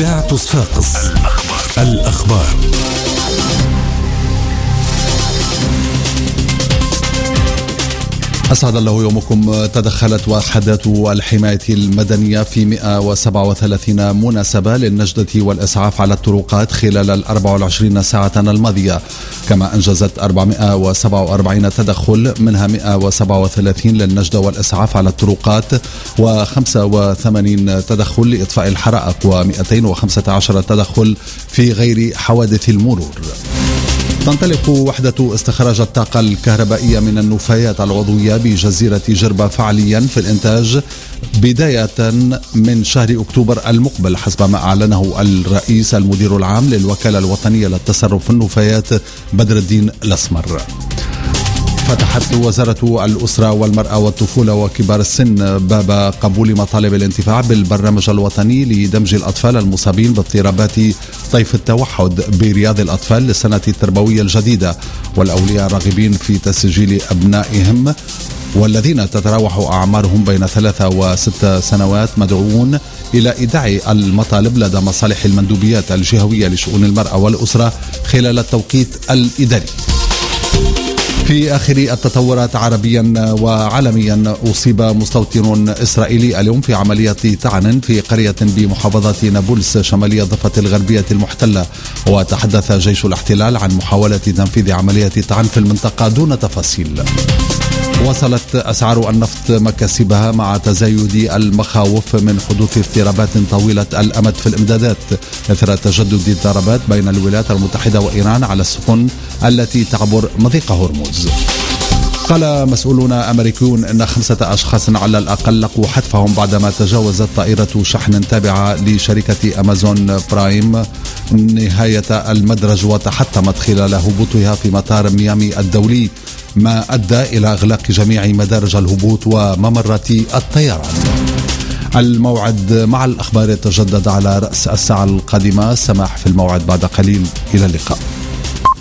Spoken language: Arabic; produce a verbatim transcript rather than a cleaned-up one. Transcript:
إذاعة صفاقس. الأخبار, الأخبار. أسعد الله يومكم. تدخلت وحدات الحماية المدنية في مئة وسبعة وثلاثين مناسبة للنجدة والإسعاف على الطرقات خلال الأربع والعشرين ساعة الماضية، كما أنجزت أربعمئة وسبعة وأربعين تدخل، منها مئة وسبعة وثلاثين للنجدة والإسعاف على الطرقات، وخمسة وثمانين تدخل لإطفاء الحرائق، ومئتين وخمسة عشر تدخل في غير حوادث المرور. تنطلق وحدة استخراج الطاقة الكهربائية من النفايات العضوية بجزيرة جربة فعليا في الإنتاج بداية من شهر أكتوبر المقبل، حسب ما أعلنه الرئيس المدير العام للوكالة الوطنية للتصرف في النفايات بدر الدين الأسمر. فتحت وزارة الأسرة والمرأة والطفولة وكبار السن باب قبول مطالب الانتفاع بالبرنامج الوطني لدمج الأطفال المصابين باضطرابات طيف التوحد برياض الأطفال للسنة التربوية الجديدة، والأولياء الراغبين في تسجيل أبنائهم والذين تتراوح أعمارهم بين ثلاثة وست سنوات مدعوون إلى إيداع المطالب لدى مصالح المندوبيات الجهوية لشؤون المرأة والأسرة خلال التوقيت الإداري. في آخر التطورات عربيا وعالميا، أصيب مستوطن إسرائيلي اليوم في عملية طعن في قرية بمحافظة نابلس شمالية الضفة الغربية المحتلة، وتحدث جيش الاحتلال عن محاولة تنفيذ عملية طعن في المنطقة دون تفاصيل. وصلت أسعار النفط مكاسبها مع تزايد المخاوف من حدوث اضطرابات طويلة الأمد في الإمدادات إثر تجدد الضربات بين الولايات المتحدة وإيران على السفن التي تعبر مضيق هرمز. قال مسؤولون أمريكيون أن خمسة أشخاص على الأقل لقوا حتفهم بعدما تجاوزت طائرة شحن تابعة لشركة أمازون برايم نهاية المدرج وتحطمت خلال هبوطها في مطار ميامي الدولي، ما أدى إلى إغلاق جميع مدارج الهبوط وممرات الطيران. الموعد مع الأخبار يتجدد على رأس الساعة القادمة. سماح في الموعد بعد قليل. إلى اللقاء.